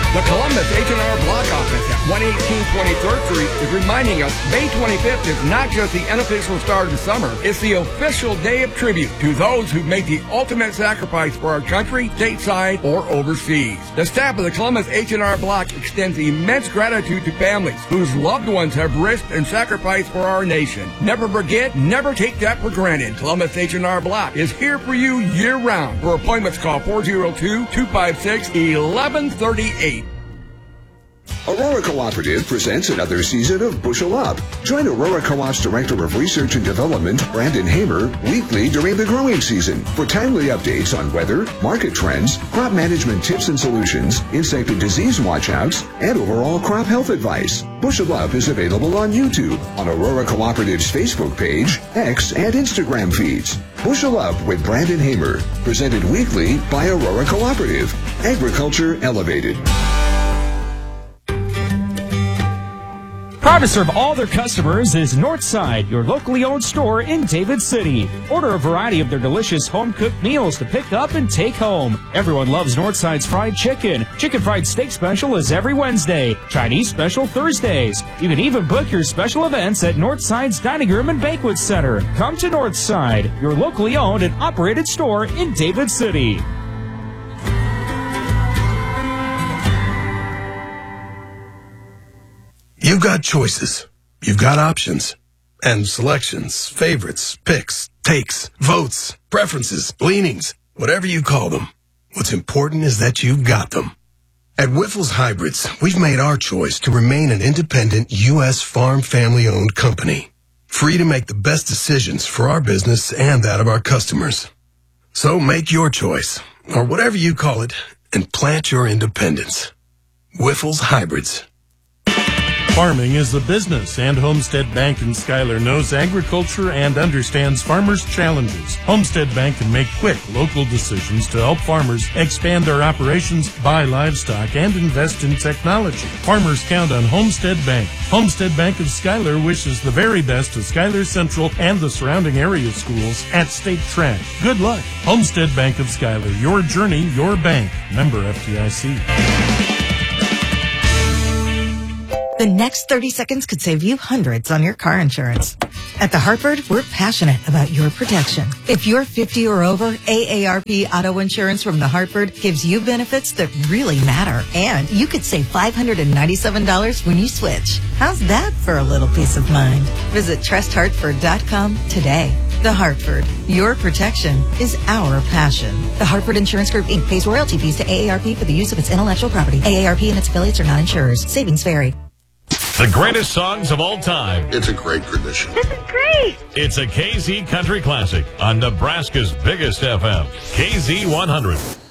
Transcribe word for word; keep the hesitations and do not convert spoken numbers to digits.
The Columbus H and R Block Office at one eighteen twenty-third Street is reminding us May twenty-fifth is not just the unofficial start of the summer, it's the official day of tribute to those who made the ultimate sacrifice for our country, stateside, or overseas. The staff of the Columbus H and R Block extends immense gratitude to families whose loved ones have risked and sacrificed for our nation. Never forget, never take that for granted. Columbus H and R Block is here for you year-round. For appointments, call four oh two, two five six, one one three eight. Aurora Cooperative presents another season of Bushel Up. Join Aurora Co-op's Director of Research and Development, Brandon Hamer, weekly during the growing season for timely updates on weather, market trends, crop management tips and solutions, insect and disease watchouts, and overall crop health advice. Bushel Up is available on YouTube, on Aurora Cooperative's Facebook page, X, and Instagram feeds. Bushel Up with Brandon Hamer, presented weekly by Aurora Cooperative. Agriculture Elevated. Proud to serve all their customers is Northside, your locally owned store in David City. Order a variety of their delicious home-cooked meals to pick up and take home. Everyone loves Northside's fried chicken. Chicken fried steak special is every Wednesday. Chinese special Thursdays. You can even book your special events at Northside's Dining Room and Banquet Center. Come to Northside, your locally owned and operated store in David City. You've got choices. You've got options. And selections, favorites, picks, takes, votes, preferences, leanings, whatever you call them. What's important is that you've got them. At Wyffels Hybrids, we've made our choice to remain an independent U S farm family-owned company, free to make the best decisions for our business and that of our customers. So make your choice, or whatever you call it, and plant your independence. Wyffels Hybrids. Farming is a business, and Homestead Bank in Schuyler knows agriculture and understands farmers' challenges. Homestead Bank can make quick, local decisions to help farmers expand their operations, buy livestock, and invest in technology. Farmers count on Homestead Bank. Homestead Bank of Schuyler wishes the very best to Schuyler Central and the surrounding area schools at State Track. Good luck. Homestead Bank of Schuyler, your journey, your bank. Member F D I C. The next thirty seconds could save you hundreds on your car insurance. At The Hartford, we're passionate about your protection. If you're fifty or over, A A R P Auto Insurance from The Hartford gives you benefits that really matter. And you could save five hundred ninety-seven dollars when you switch. How's that for a little peace of mind? Visit trust hartford dot com today. The Hartford, your protection is our passion. The Hartford Insurance Group, Incorporated pays royalty fees to A A R P for the use of its intellectual property. A A R P and its affiliates are not insurers. Savings vary. The greatest songs of all time. It's a great tradition. This is great. It's a K Z Country Classic on Nebraska's biggest F M, K Z one hundred.